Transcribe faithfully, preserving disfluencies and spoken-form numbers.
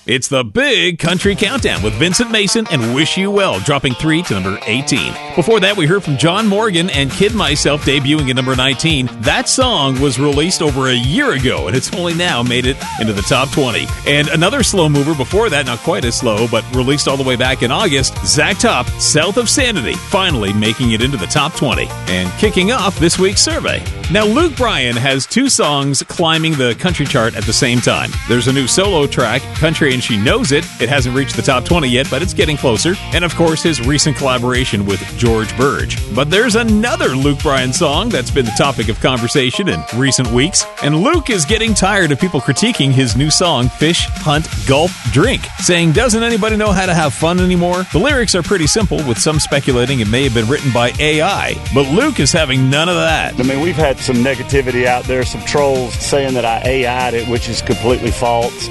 It's the Big Country Countdown with Vincent Mason and Wish You Well, dropping three to number eighteen. Before that, we heard from John Morgan and Kid Myself debuting at number nineteen. That song was released over a year ago, and it's only now made it into the top twenty. And another slow mover before that, not quite as slow, but released all the way back in August, Zach Top, South of Sanity, finally making it into the top twenty. And kicking off this week's survey. Now, Luke Bryan has two songs climbing the country chart at the same time. There's a new solo track, Country and She Knows It. It hasn't reached the top twenty yet, but it's getting closer. And of course, his recent collaboration with George Burge. But there's another Luke Bryan song that's been the topic of conversation in recent weeks. And Luke is getting tired of people critiquing his new song, Fish, Hunt, Golf, Drink, saying, doesn't anybody know how to have fun anymore? The lyrics are pretty simple, with some speculating it may have been written by A I. But Luke is having none of that. I mean, we've had some negativity out there, some trolls saying that I A I'd it, which is completely false.